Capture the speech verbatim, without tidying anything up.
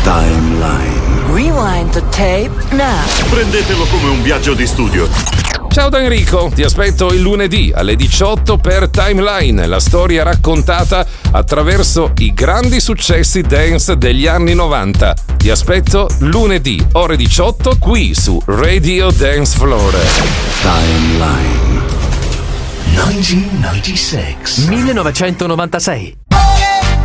Timeline. Rewind the tape now. Prendetelo come un viaggio di studio. Ciao da Enrico, ti aspetto il lunedì alle diciotto per Timeline, la storia raccontata attraverso i grandi successi dance degli anni novanta. Ti aspetto lunedì ore diciotto qui su Radio Dance Floor. Timeline. millenovecentonovantasei